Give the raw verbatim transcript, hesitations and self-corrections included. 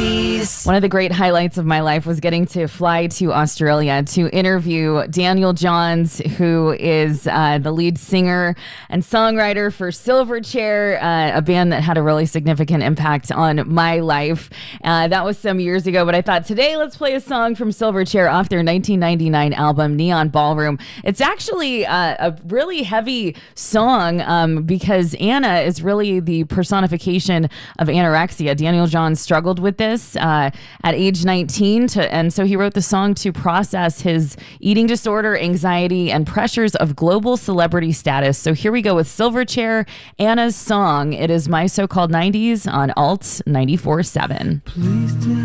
nineties. One of the great highlights of my life was getting to fly to Australia to interview Daniel Johns, who is uh, the lead singer and songwriter for Silverchair, uh, a band that had a really significant impact on my life. Uh, that was some years ago, but I thought today let's play a song from Silverchair off their nineteen ninety-nine album, Neon Ballroom. It's actually uh, a really heavy song um, because Anna is really the personification of anorexia. Daniel Johns struggled with this uh, at age nineteen, to, and so he wrote the song to process his eating disorder, anxiety, and pressures of global celebrity status. So here we go with Silverchair, Anna's song. It is My So-Called nineties on Alt ninety-four point seven.